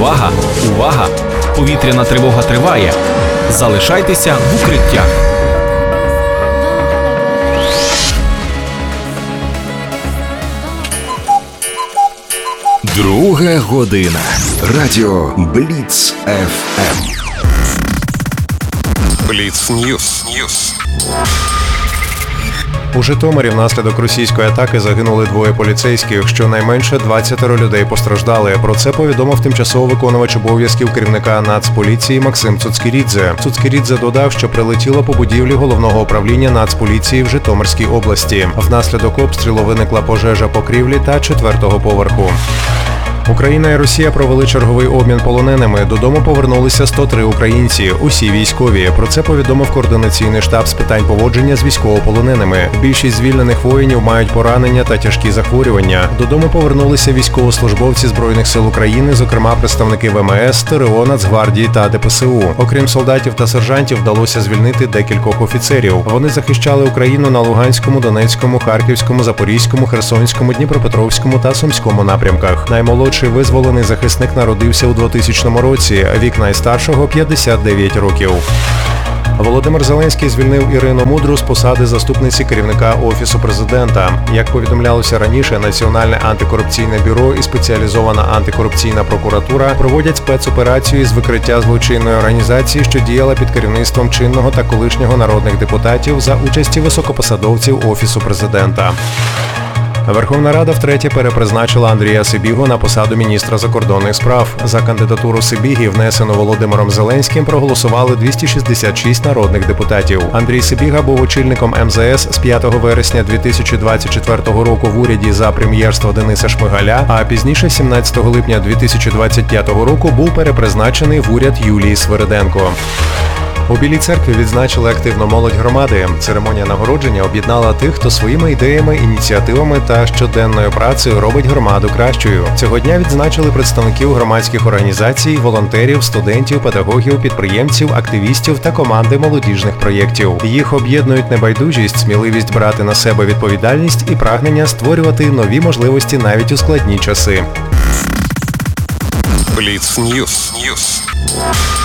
Увага! Увага! Повітряна тривога триває. Залишайтеся в укриттях. Друга година. Радіо Бліц ФМ. Бліц Ньюс. У Житомирі внаслідок російської атаки загинули 2 поліцейських, щонайменше 20 людей постраждали. Про це повідомив тимчасово виконувач обов'язків керівника Нацполіції Максим Цуцькірідзе. Цуцькірідзе додав, що прилетіло по будівлі головного управління Нацполіції в Житомирській області. Внаслідок обстрілу виникла пожежа покрівлі та 4-го поверху. Україна і Росія провели черговий обмін полоненими. Додому повернулися 103 українці, усі військові. Про це повідомив координаційний штаб з питань поводження з військовополоненими. Більшість звільнених воїнів мають поранення та тяжкі захворювання. Додому повернулися військовослужбовці Збройних сил України, зокрема представники ВМС, ТРО, Нацгвардії та ДПСУ. Окрім солдатів та сержантів, вдалося звільнити декількох офіцерів. Вони захищали Україну на Луганському, Донецькому, Харківському, Запорізькому, Херсонському, Дніпропетровському та Сумському напрямках. Наймолодший визволений захисник народився у 2000 році, а вік найстаршого – 59 років. Володимир Зеленський звільнив Ірину Мудру з посади заступниці керівника Офісу Президента. Як повідомлялося раніше, Національне антикорупційне бюро і спеціалізована антикорупційна прокуратура проводять спецоперацію з викриття злочинної організації, що діяла під керівництвом чинного та колишнього народних депутатів за участі високопосадовців Офісу Президента. Верховна Рада втретє перепризначила Андрія Сибігу на посаду міністра закордонних справ. За кандидатуру Сибіги, внесену Володимиром Зеленським, проголосували 266 народних депутатів. Андрій Сибіга був очільником МЗС з 5 вересня 2024 року в уряді за прем'єрства Дениса Шмигаля, а пізніше 17 липня 2025 року був перепризначений в уряд Юлії Свириденко. У Білій церкві відзначили активну молодь громади. Церемонія нагородження об'єднала тих, хто своїми ідеями, ініціативами та щоденною працею робить громаду кращою. Цього дня відзначили представників громадських організацій, волонтерів, студентів, педагогів, підприємців, активістів та команди молодіжних проєктів. Їх об'єднують небайдужість, сміливість брати на себе відповідальність і прагнення створювати нові можливості навіть у складні часи. Бліц Ньюс.